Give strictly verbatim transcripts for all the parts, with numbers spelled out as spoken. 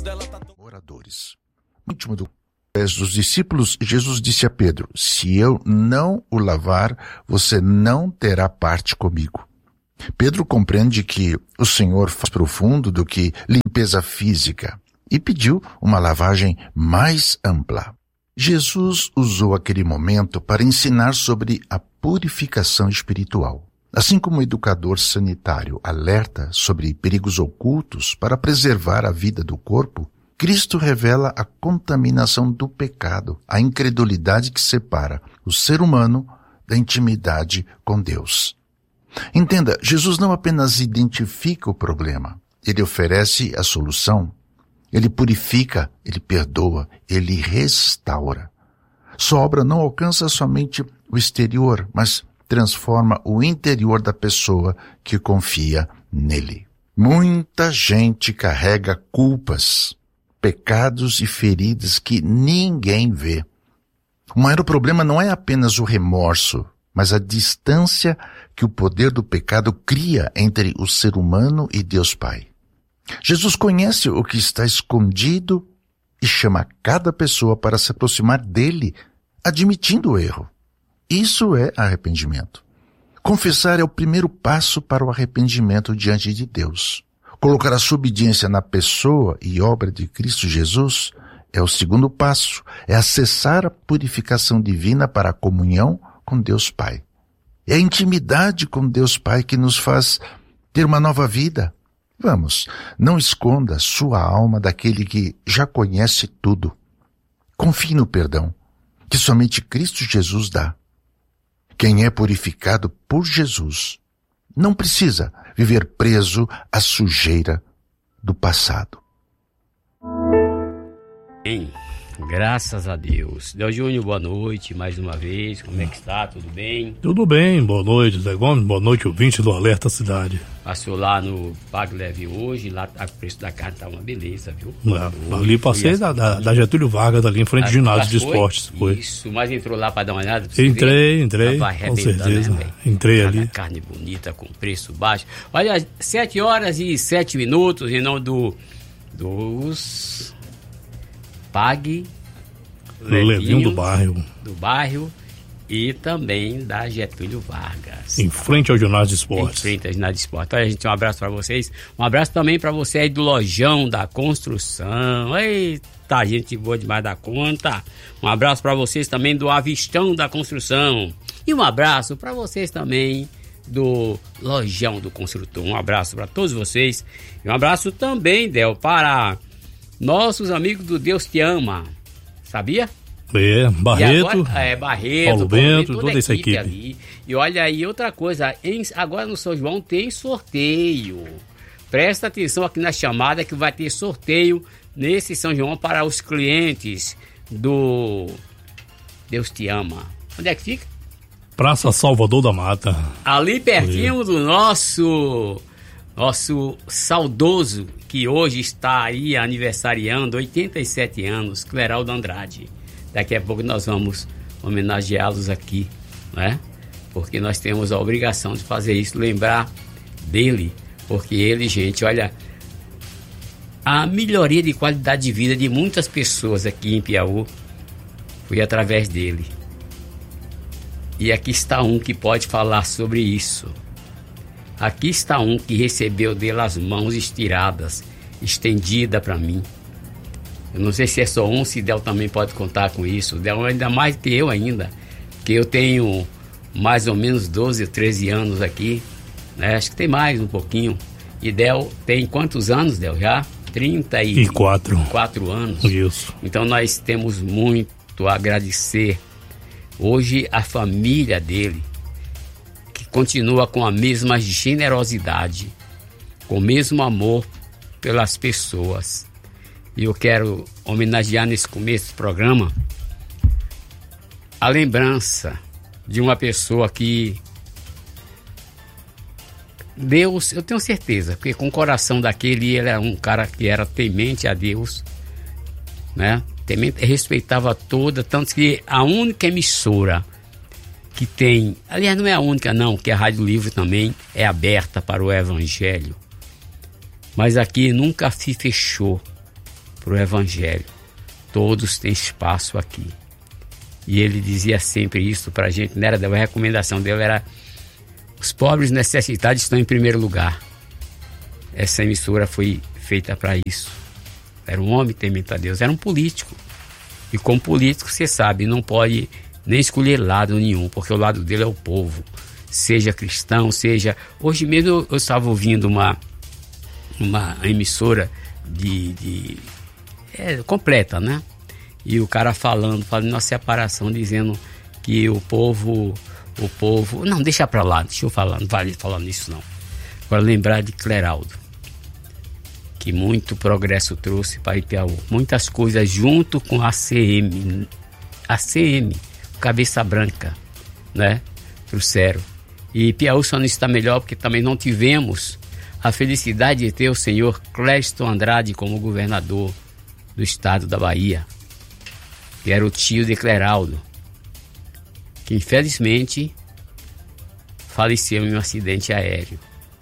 Oradores. No último do pés dos discípulos, Jesus disse a Pedro: se eu não o lavar, você não terá parte comigo. Pedro compreende que o Senhor faz profundo do que limpeza física e pediu uma lavagem mais ampla. Jesus usou aquele momento para ensinar sobre a purificação espiritual. Assim como o educador sanitário alerta sobre perigos ocultos para preservar a vida do corpo, Cristo revela a contaminação do pecado, a incredulidade que separa o ser humano da intimidade com Deus. Entenda, Jesus não apenas identifica o problema, ele oferece a solução. Ele purifica, ele perdoa, ele restaura. Sua obra não alcança somente o exterior, mas transforma o interior da pessoa que confia nele. Muita gente carrega culpas, pecados e feridas que ninguém vê. O maior problema não é apenas o remorso, mas a distância que o poder do pecado cria entre o ser humano e Deus Pai. Jesus conhece o que está escondido e chama cada pessoa para se aproximar dele, admitindo o erro. Isso é arrependimento. Confessar é o primeiro passo para o arrependimento diante de Deus. Colocar a sua obediência na pessoa e obra de Cristo Jesus é o segundo passo, é acessar a purificação divina para a comunhão com Deus Pai. É a intimidade com Deus Pai que nos faz ter uma nova vida. Vamos, não esconda sua alma daquele que já conhece tudo. Confie no perdão, que somente Cristo Jesus dá. Quem é purificado por Jesus não precisa viver preso à sujeira do passado. Bem, graças a Deus. Del Júnior, boa noite mais uma vez. Como é que está? Tudo bem? Tudo bem, boa noite, Zé Gomes. Boa noite, ouvinte do Alerta Cidade. Passou lá no Pague Leve hoje, lá o preço da carne tá uma beleza, viu? É, ali passei da, da, da Getúlio Vargas, ali em frente ao ginásio de esportes. Foi. Isso, mas entrou lá para dar uma olhada? Entrei, entrei, com certeza. Né, entrei Cada ali. Carne bonita, com preço baixo. Olha, sete horas e sete minutos, em nome do, dos Pague Levinho do bairro. Do bairro. E também da Getúlio Vargas. Em frente ao ginásio de esportes. Em frente ao ginásio de esportes. Olha, gente, um abraço para vocês. Um abraço também para você aí do Lojão da Construção. Eita, gente boa demais da conta. Um abraço para vocês também do Avistão da Construção. E um abraço para vocês também do Lojão do Construtor. Um abraço para todos vocês. E um abraço também, Del, para nossos amigos do Deus Te Ama. Sabia? É, Barreto, agora, é, Barreto, Paulo Bento, toda, toda essa equipe. Ali. E olha aí, outra coisa, em, agora no São João tem sorteio. Presta atenção aqui na chamada que vai ter sorteio nesse São João para os clientes do Deus Te Ama. Onde é que fica? Praça Salvador da Mata. Ali pertinho do nosso, nosso saudoso, que hoje está aí aniversariando oitenta e sete anos, Cleraldo Andrade. Daqui a pouco nós vamos homenageá-los aqui, né? Porque nós temos a obrigação de fazer isso, lembrar dele, porque ele, gente, olha, a melhoria de qualidade de vida de muitas pessoas aqui em Piauí foi através dele. E aqui está um que pode falar sobre isso. Aqui está um que recebeu dele as mãos estiradas, estendida para mim. Eu não sei se é só um, se Del também pode contar com isso. Del ainda mais que eu ainda, que eu tenho mais ou menos doze, treze anos aqui, né? Acho que tem mais um pouquinho. E Del tem quantos anos, Del? Já? trinta e quatro anos. Isso. Então nós temos muito a agradecer. Hoje a família dele, que continua com a mesma generosidade, com o mesmo amor pelas pessoas. E eu quero homenagear nesse começo do programa a lembrança de uma pessoa que Deus, eu tenho certeza, porque com o coração daquele, ele era um cara que era temente a Deus, né? Temente, respeitava toda, tanto que a única emissora que tem, aliás, não é a única não, que a Rádio Livre também é aberta para o Evangelho, mas aqui nunca se fechou para o Evangelho. Todos têm espaço aqui. E ele dizia sempre isso para a gente, não era da recomendação dele, era: os pobres necessitados estão em primeiro lugar. Essa emissora foi feita para isso. Era um homem temente a Deus, era um político. E como político, você sabe, não pode nem escolher lado nenhum, porque o lado dele é o povo. Seja cristão, seja... Hoje mesmo eu, eu estava ouvindo uma, uma emissora de, de é, completa, né? E o cara falando, falando na separação, dizendo que o povo, o povo... Não, deixa pra lá, deixa eu falar, não vale falar nisso não. Agora lembrar de Cleraldo, que muito progresso trouxe para Ipiaú. Muitas coisas junto com a C M, a C M, Cabeça Branca, né? Trouxeram. E Ipiaú só não está melhor porque também não tivemos a felicidade de ter o senhor Clériston Andrade como governador do estado da Bahia, que era o tio de Cleraldo, que infelizmente faleceu em um acidente aéreo.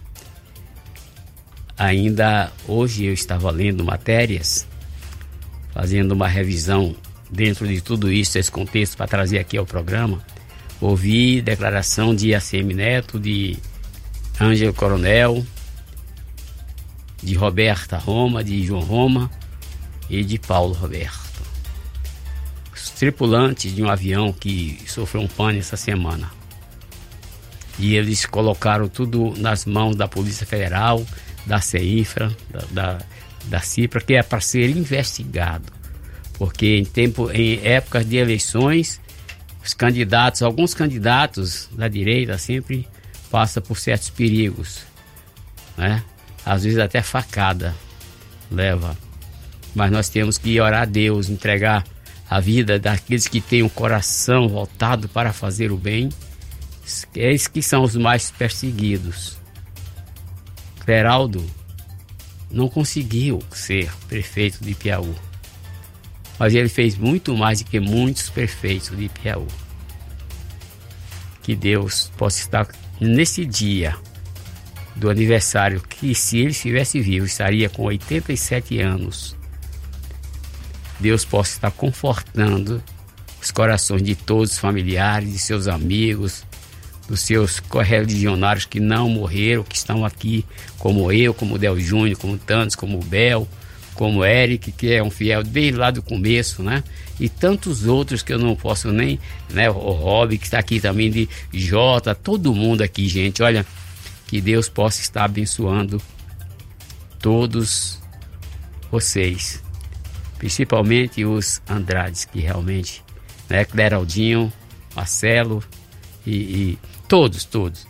Ainda hoje eu estava lendo matérias, fazendo uma revisão dentro de tudo isso, esse contexto, para trazer aqui ao programa. Ouvi declaração de A C M Neto, de Ângelo Coronel, de Roberta Roma, de João Roma e de Paulo Roberto. Os tripulantes de um avião que sofreu um pane essa semana. E eles colocaram tudo nas mãos da Polícia Federal, da CIFRA, da, da, da CIPRA, que é para ser investigado. Porque em, tempo, em épocas de eleições, os candidatos, alguns candidatos da direita sempre passam por certos perigos, né? Às vezes até facada leva. Mas nós temos que orar a Deus, entregar a vida daqueles que têm o coração voltado para fazer o bem. Esses que são os mais perseguidos. Cleraldo não conseguiu ser prefeito de Ipiaú, mas ele fez muito mais do que muitos prefeitos de Ipiaú. Que Deus possa estar nesse dia do aniversário, que se ele estivesse vivo, estaria com oitenta e sete anos. Deus possa estar confortando os corações de todos os familiares, de seus amigos, dos seus correligionários que não morreram, que estão aqui, como eu, como o Del Júnior, como tantos, como o Bel, como o Eric, que é um fiel desde lá do começo, né? E tantos outros que eu não posso nem, né? O Rob, que está aqui também, de Jota, todo mundo aqui, gente. Olha, que Deus possa estar abençoando todos vocês, principalmente os Andrades, que realmente, né? Cleraldinho, Marcelo e, e todos, todos,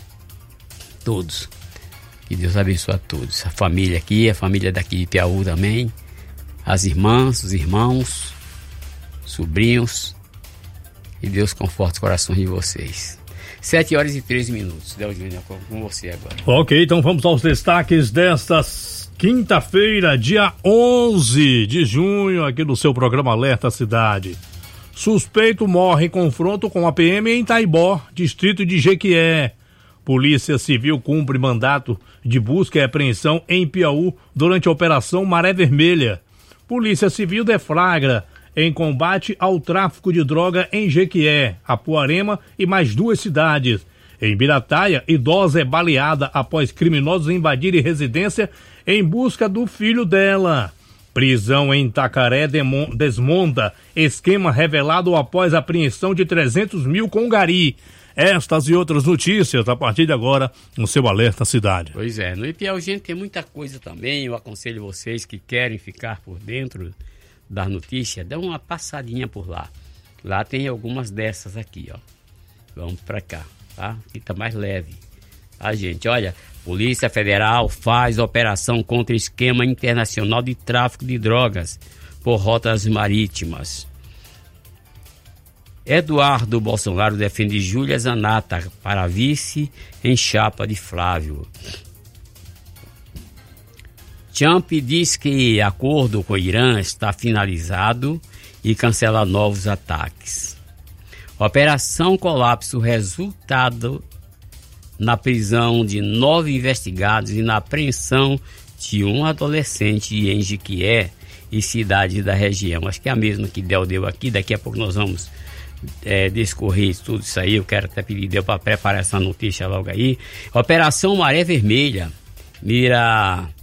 todos. Que Deus abençoe a todos. A família aqui, a família daqui de Ipiaú também, as irmãs, os irmãos, sobrinhos. E Deus conforte os corações de vocês. Sete horas e treze minutos. Del Júnior, com você agora. Ok, então vamos aos destaques desta quinta-feira, dia onze de junho, aqui do seu programa Alerta Cidade. Suspeito morre em confronto com a P M em Taibó, distrito de Jequié. Polícia Civil cumpre mandato de busca e apreensão em Piauí durante a Operação Maré Vermelha. Polícia Civil deflagra em combate ao tráfico de droga em Jequié, Apuarema e mais duas cidades. Em Birataia, idosa é baleada após criminosos invadirem residência em busca do filho dela. Prisão em Itacaré desmonta esquema revelado após apreensão de trezentos mil com gari. Estas e outras notícias a partir de agora no seu Alerta Cidade. Pois é, no Ipiaú, gente, tem muita coisa também. Eu aconselho vocês que querem ficar por dentro das notícias, dá uma passadinha por lá. Lá tem algumas dessas aqui, ó. Vamos pra cá, tá? Fica mais leve. Tá, gente? Olha, Polícia Federal faz operação contra esquema internacional de tráfico de drogas por rotas marítimas. Eduardo Bolsonaro defende Júlia Zanata para vice em chapa de Flávio. Trump diz que acordo com o Irã está finalizado e cancela novos ataques. Operação Colapso, resultado na prisão de nove investigados e na apreensão de um adolescente em Jequié e cidades da região. Acho que é a mesma que Del deu aqui. Daqui a pouco nós vamos é, discorrer tudo isso aí. Eu quero até pedir Del para preparar essa notícia logo aí. Operação Maré Vermelha mira